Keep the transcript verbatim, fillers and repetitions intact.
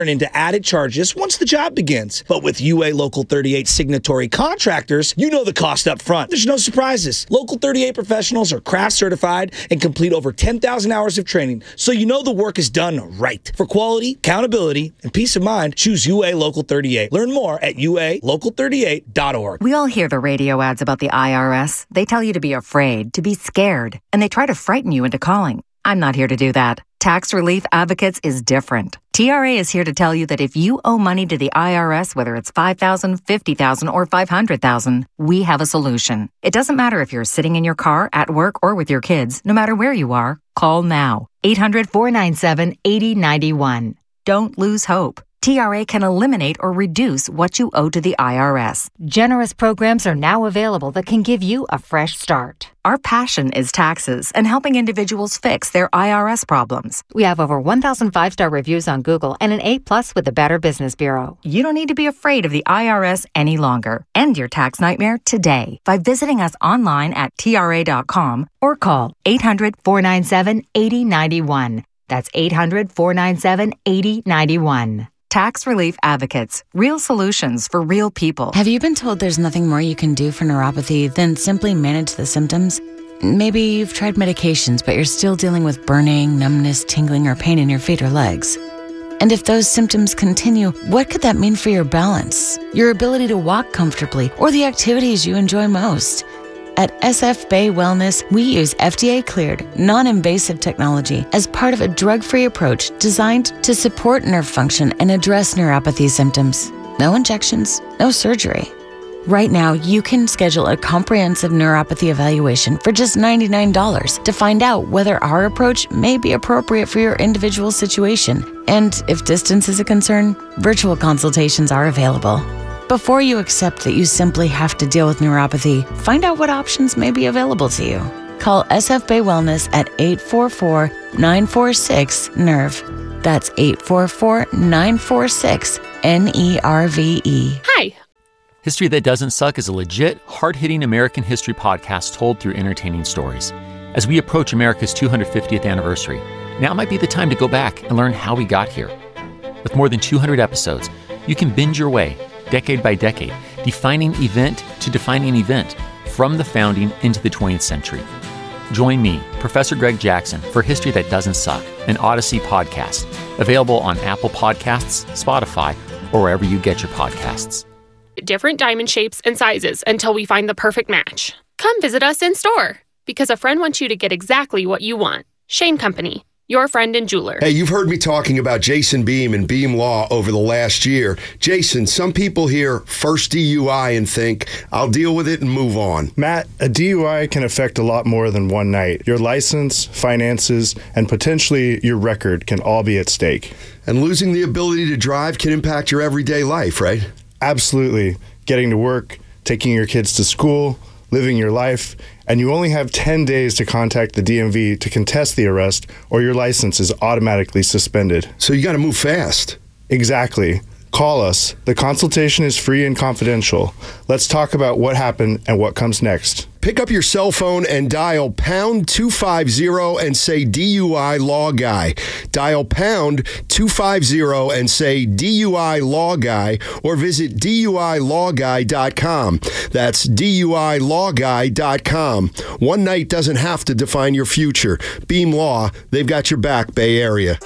into added charges once the job begins. But with U A Local thirty-eight signatory contractors, you know the cost up front. There's no surprises. Local thirty-eight professionals are craft certified and complete over ten thousand hours of training, so you know the work is done right. For quality, accountability, and peace of mind, choose U A Local thirty-eight. Learn more at U A local thirty-eight dot org. We all hear the radio ads about the I R S. They tell you to be afraid, to be scared, and they try to frighten you into calling. I'm not here to do that. Tax Relief Advocates is different. T R A is here to tell you that if you owe money to the I R S, whether it's five thousand dollars, fifty thousand dollars, or five hundred thousand dollars, we have a solution. It doesn't matter if you're sitting in your car, at work, or with your kids. No matter where you are, call now. eight hundred, four nine seven, eight zero nine one. Don't lose hope. T R A can eliminate or reduce what you owe to the I R S. Generous programs are now available that can give you a fresh start. Our passion is taxes and helping individuals fix their I R S problems. We have over one thousand five-star reviews on Google and an A plus with the Better Business Bureau. You don't need to be afraid of the I R S any longer. End your tax nightmare today by visiting us online at T R A dot com or call eight hundred, four nine seven, eight zero nine one. That's eight hundred, four nine seven, eight zero nine one. Tax Relief Advocates. Real solutions for real people. Have you been told there's nothing more you can do for neuropathy than simply manage the symptoms? Maybe you've tried medications, but you're still dealing with burning, numbness, tingling, or pain in your feet or legs. And if those symptoms continue, what could that mean for your balance, your ability to walk comfortably, or the activities you enjoy most? At S F Bay Wellness, we use F D A-cleared, non-invasive technology as part of a drug-free approach designed to support nerve function and address neuropathy symptoms. No injections, no surgery. Right now, you can schedule a comprehensive neuropathy evaluation for just ninety-nine dollars to find out whether our approach may be appropriate for your individual situation. And if distance is a concern, virtual consultations are available. Before you accept that you simply have to deal with neuropathy, find out what options may be available to you. Call S F Bay Wellness at eight four four, nine four six, N E R V. That's eight four four, nine four six, N E R V E. Hi. History That Doesn't Suck is a legit, hard-hitting American history podcast told through entertaining stories. As we approach America's two hundred fiftieth anniversary, now might be the time to go back and learn how we got here. With more than two hundred episodes, you can binge your way decade by decade, defining event to defining event, from the founding into the twentieth century. Join me, Professor Greg Jackson, for History That Doesn't Suck, an Odyssey podcast, available on Apple Podcasts, Spotify, or wherever you get your podcasts. Different diamond shapes and sizes until we find the perfect match. Come visit us in store, because a friend wants you to get exactly what you want. Shane Company, your friend and jeweler. Hey, you've heard me talking about Jason Beam and Beam Law over the last year. Jason, some people hear first D U I and think, I'll deal with it and move on. Matt, a D U I can affect a lot more than one night. Your license, finances, and potentially your record can all be at stake. And losing the ability to drive can impact your everyday life, right? Absolutely. Getting to work, taking your kids to school, living your life, and you only have ten days to contact the D M V to contest the arrest, or your license is automatically suspended. So you got to move fast. Exactly. Call us. The consultation is free and confidential. Let's talk about what happened and what comes next. Pick up your cell phone and dial pound two fifty and say D U I Law Guy. Dial pound two fifty and say D U I Law Guy, or visit D U I law guy dot com. That's D U I law guy dot com. One night doesn't have to define your future. Beam Law, they've got your back, Bay Area.